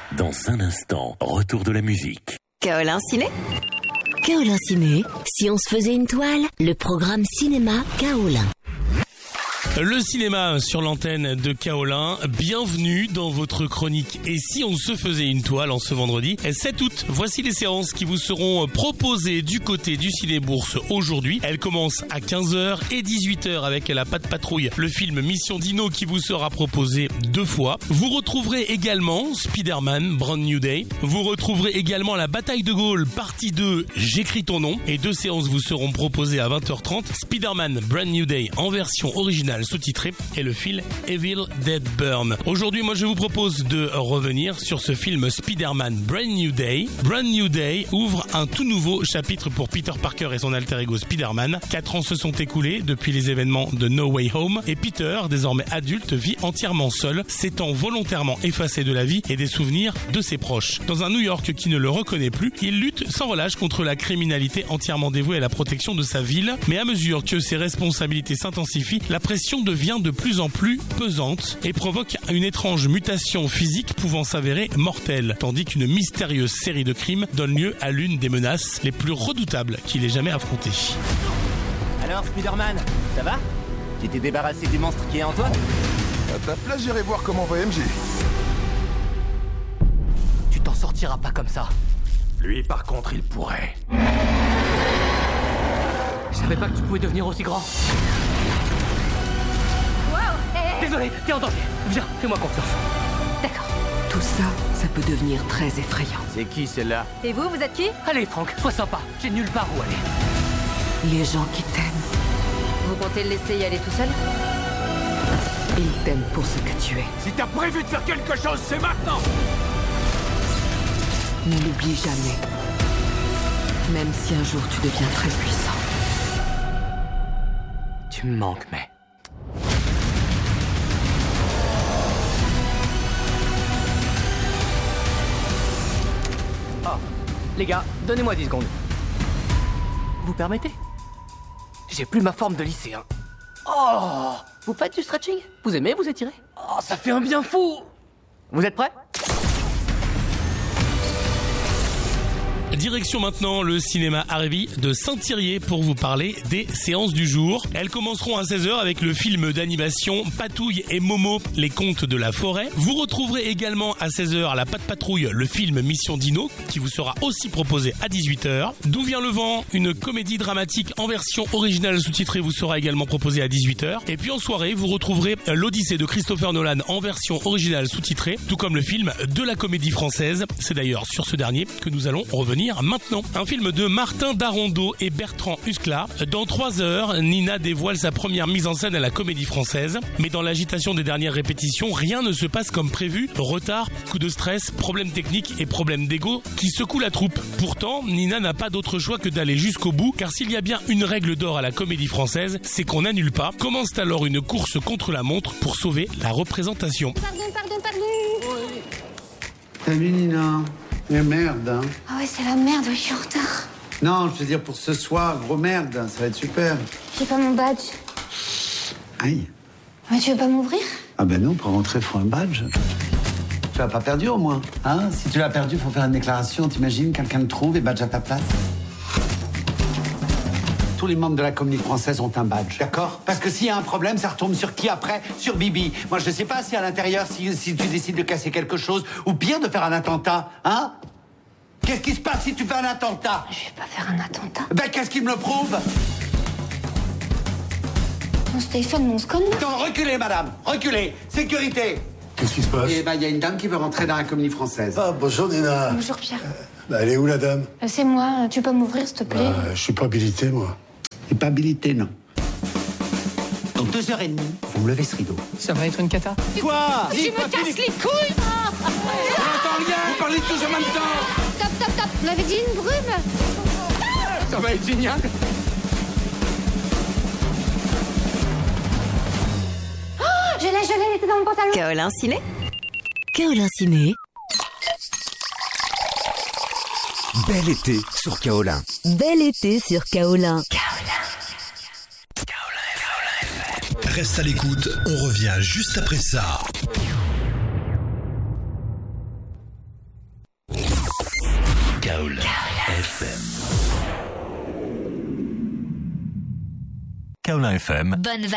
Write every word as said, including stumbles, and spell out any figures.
Dans un instant, retour de la musique. Kaolin Ciné. Kaolin Ciné, si on se faisait une toile, le programme cinéma Kaolin. Le cinéma sur l'antenne de Kaolin, bienvenue dans votre chronique. Et si on se faisait une toile en ce vendredi sept août, voici les séances qui vous seront proposées du côté du Ciné-Bourse aujourd'hui. Elles commencent à quinze heures et dix-huit heures avec la Patte Patrouille, le film Mission Dino qui vous sera proposé deux fois. Vous retrouverez également Spider-Man Brand New Day. Vous retrouverez également la Bataille de Gaulle partie deux, J'écris ton nom. Et deux séances vous seront proposées à vingt heures trente. Spider-Man Brand New Day en version originale sous-titré et le film Evil Dead Burn. Aujourd'hui, moi je vous propose de revenir sur ce film Spider-Man Brand New Day. Brand New Day ouvre un tout nouveau chapitre pour Peter Parker et son alter ego Spider-Man. Quatre ans se sont écoulés depuis les événements de No Way Home et Peter, désormais adulte, vit entièrement seul, s'étant volontairement effacé de la vie et des souvenirs de ses proches. Dans un New York qui ne le reconnaît plus, il lutte sans relâche contre la criminalité entièrement dévouée à la protection de sa ville. Mais à mesure que ses responsabilités s'intensifient, la pression devient de plus en plus pesante et provoque une étrange mutation physique pouvant s'avérer mortelle, tandis qu'une mystérieuse série de crimes donne lieu à l'une des menaces les plus redoutables qu'il ait jamais affrontées. Alors Spider-Man, ça va? Tu t'es débarrassé du monstre qui est en toi? À ta place, j'irai voir comment va M J. Tu t'en sortiras pas comme ça. Lui, par contre, il pourrait. Je savais pas que tu pouvais devenir aussi grand. Désolé, t'es en danger. Viens, fais-moi confiance. D'accord. Tout ça, ça peut devenir très effrayant. C'est qui celle-là? Et vous, vous êtes qui? Allez Franck, sois sympa. J'ai nulle part où aller. Les gens qui t'aiment, Vous comptez le laisser y aller tout seul? ils t'aiment pour ce que tu es. Si t'as prévu de faire quelque chose, c'est maintenant. Ne l'oublie jamais. Même si un jour tu deviens très puissant. Tu me manques, mais... Oh, les gars, donnez-moi dix secondes. Vous permettez? J'ai plus ma forme de lycéen. Oh, vous faites du stretching? Vous aimez vous étirer? Oh, ça fait un bien fou. Vous êtes prêts? Direction maintenant le cinéma Harvey de Saint-Thirier pour vous parler des séances du jour. Elles commenceront à seize heures avec le film d'animation Patouille et Momo, les contes de la forêt. Vous retrouverez également à seize heures la Patte Patrouille, le film Mission Dino, qui vous sera aussi proposé à dix-huit heures. D'où vient le vent, une comédie dramatique en version originale sous-titrée vous sera également proposée à dix-huit heures. Et puis en soirée, vous retrouverez l'Odyssée de Christopher Nolan en version originale sous-titrée, tout comme le film de la comédie française. C'est d'ailleurs sur ce dernier que nous allons revenir maintenant. Un film de Martin Darondeau et Bertrand Huskla. Dans trois heures, Nina dévoile sa première mise en scène à la comédie française. Mais dans l'agitation des dernières répétitions, rien ne se passe comme prévu. Retard, coup de stress, problèmes techniques et problèmes d'ego qui secouent la troupe. Pourtant, Nina n'a pas d'autre choix que d'aller jusqu'au bout, car s'il y a bien une règle d'or à la comédie française, c'est qu'on n'annule pas. Commence alors une course contre la montre pour sauver la représentation. Pardon, pardon, pardon. Oui. Salut Nina. Mais merde, hein. Ah ouais, c'est la merde, je suis en retard. Non, je veux dire pour ce soir, gros merde, ça va être super. J'ai pas mon badge. Aïe. Mais tu veux pas m'ouvrir? Ah ben non, pour rentrer, faut un badge. Tu l'as pas perdu au moins, hein? Si tu l'as perdu, faut faire une déclaration, t'imagines, quelqu'un le trouve et badge à ta place. Tous les membres de la comédie française ont un badge, d'accord? Parce que s'il y a un problème, ça retombe sur qui après? Sur Bibi. Moi, je sais pas si à l'intérieur, si, si tu décides de casser quelque chose, ou pire, de faire un attentat, hein? Qu'est-ce qui se passe si tu fais un attentat? Je vais pas faire un attentat. Ben, qu'est-ce qui me le prouve? Mon Stéphane, mon scone. Non, reculez, madame, reculez. Sécurité. Qu'est-ce qui se passe? Eh ben, il y a une dame qui veut rentrer dans la comédie française. Ah, bonjour Nina. Bonjour Pierre. Bah, elle est où la dame? Euh, c'est moi, tu peux m'ouvrir s'il te plaît? Bah, je suis pas habilité, moi. C'est pas habilité, non. Dans deux heures et demie, vous me levez ce rideau. Ça va être une cata. Quoi? Tu me casses les couilles. J'entends rien. Vous parlez tous en même temps. Stop, stop, stop. Vous m'avez dit une brume. Ça va être génial. Oh, je l'ai, je l'ai, elle était dans mon pantalon. Kaolin Ciné. Kaolin Ciné. Bel été sur Kaolin. Bel été sur Kaolin. Reste à l'écoute, on revient juste après ça. Kaolin F M. Kaolin F M. Bonne